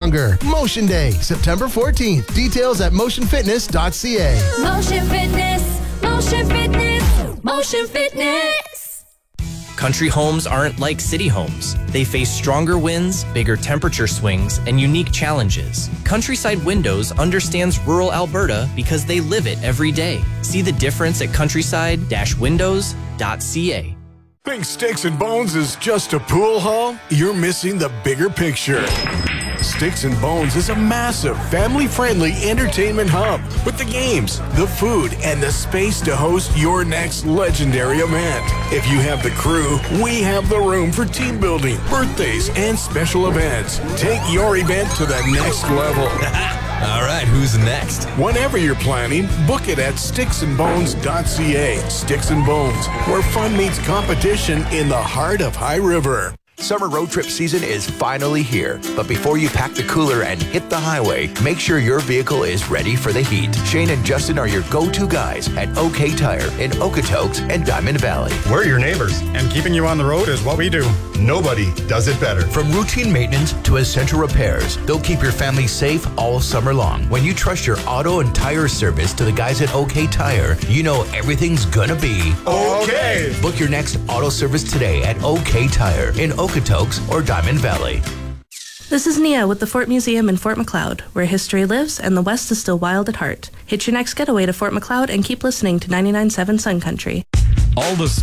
stronger. Motion Day, September 14th. Details at motionfitness.ca. Motion Fitness, Motion Fitness, Motion Fitness. Country homes aren't like city homes. They face stronger winds, bigger temperature swings, and unique challenges. Countryside Windows understands rural Alberta because they live it every day. See the difference at countryside-windows.ca. Think Sticks and Bones is just a pool hall? You're missing the bigger picture. Sticks and Bones is a massive, family-friendly entertainment hub with the games, the food, and the space to host your next legendary event. If you have the crew, we have the room for team building, birthdays, and special events. Take your event to the next level. All right, who's next? Whenever you're planning, book it at sticksandbones.ca. Sticks and Bones, where fun meets competition in the heart of High River. Summer road trip season is finally here, but before you pack the cooler and hit the highway, make sure your vehicle is ready for the heat. Shane and Justin are your go-to guys at OK Tire in Okotoks and Diamond Valley. We're your neighbors, and keeping you on the road is what we do. Nobody does it better. From routine maintenance to essential repairs, they'll keep your family safe all summer long. When you trust your auto and tire service to the guys at OK Tire, you know everything's gonna be okay. Book your next auto service today at OK Tire in Okotoks or Diamond Valley. This is Nia with the Fort Museum in Fort Macleod, where history lives and the West is still wild at heart. Hit your next getaway to Fort Macleod and keep listening to 99.7 Sun Country. All the